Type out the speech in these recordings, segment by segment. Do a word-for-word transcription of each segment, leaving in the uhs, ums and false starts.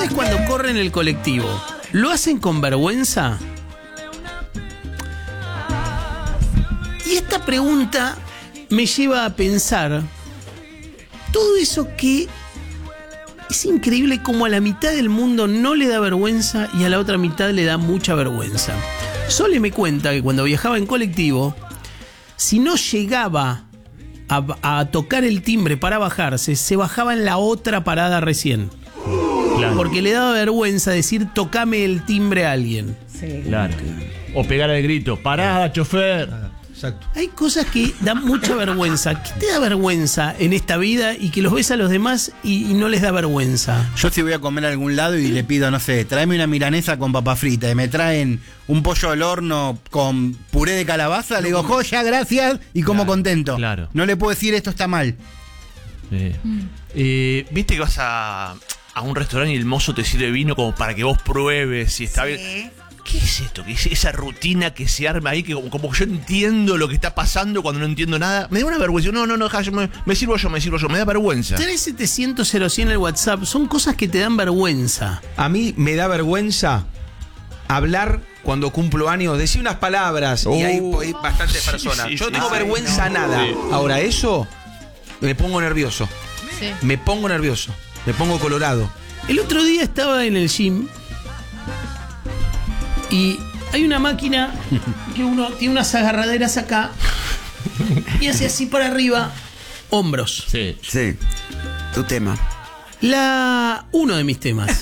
¿Ustedes cuando corren el colectivo, lo hacen con vergüenza? Y esta pregunta me lleva a pensar todo eso que es increíble como a la mitad del mundo no le da vergüenza y a la otra mitad le da mucha vergüenza. Sole me cuenta que cuando viajaba en colectivo, si no llegaba a, a tocar el timbre para bajarse, se bajaba en la otra parada recién. Claro. Porque le daba vergüenza decir tocame el timbre a alguien. Sí, claro. O pegar el grito, pará, chofer. Exacto. Hay cosas que dan mucha vergüenza. ¿Qué te da vergüenza en esta vida y que los ves a los demás y, y no les da vergüenza? Yo si voy a comer a algún lado y le pido, no sé, tráeme una milanesa con papa frita y me traen un pollo al horno con puré de calabaza, le digo, joya, gracias, y como claro, contento. Claro. No le puedo decir esto está mal. Sí. Mm. Eh, ¿Viste que vas a, a un restaurante y el mozo te sirve vino como para que vos pruebes si está sí. bien? ¿Qué es esto? ¿Qué es esa rutina que se arma ahí? Que como, como yo entiendo lo que está pasando cuando no entiendo nada. Me da una vergüenza. No, no, no, ja, yo me, me sirvo yo, me sirvo yo. Me da vergüenza. tres setecientos cero cien en el WhatsApp. Son cosas que te dan vergüenza. A mí me da vergüenza hablar cuando cumplo años, decir unas palabras uh, y hay, hay bastantes sí, personas. Sí, yo no sí, tengo sí, vergüenza no, nada. Sí. Ahora, eso me pongo nervioso. Sí. Me pongo nervioso. Me pongo colorado. El otro día estaba en el gym y hay una máquina que uno tiene unas agarraderas acá y hace así para arriba, hombros. Sí. Sí. Tu tema. La. Uno de mis temas.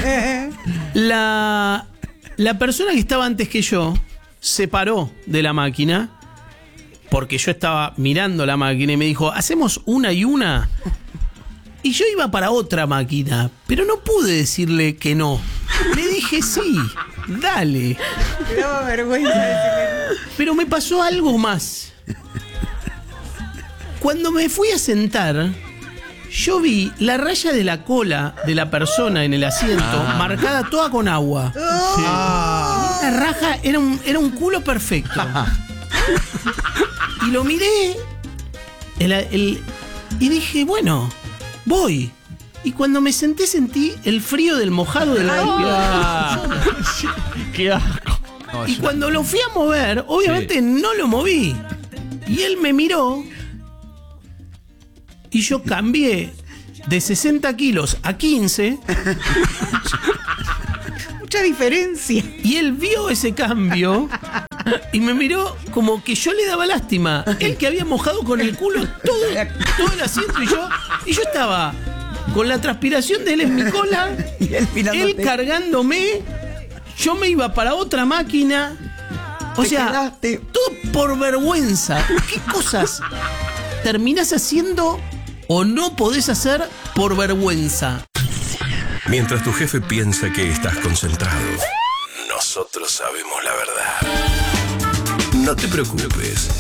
La. La persona que estaba antes que yo se paró de la máquina porque yo estaba mirando la máquina y me dijo, ¿hacemos una y una? Y yo iba para otra máquina, pero no pude decirle que no. Le dije sí, dale. Me daba vergüenza decirle. Pero me pasó algo más. Cuando me fui a sentar, yo vi la raya de la cola de la persona en el asiento ah. marcada toda con agua. Sí. Ah. La raja era un, era un culo perfecto. Y lo miré el, el, y dije, bueno, voy. Y cuando me senté sentí el frío del mojado del agua. ¡Qué asco! Y cuando lo fui a mover, obviamente sí. no lo moví. Y él me miró y yo cambié de sesenta kilos a quince. Mucha diferencia. Y él vio ese cambio y me miró como que yo le daba lástima. Él que había mojado con el culo todo, todo el asiento y yo, y yo estaba con la transpiración de él en mi cola, y él, él cargándome, yo me iba para otra máquina. O sea, quedaste. Todo por vergüenza. ¿Qué cosas terminás haciendo o no podés hacer por vergüenza? Mientras tu jefe piensa que estás concentrado, nosotros sabemos la verdad. No te preocupes.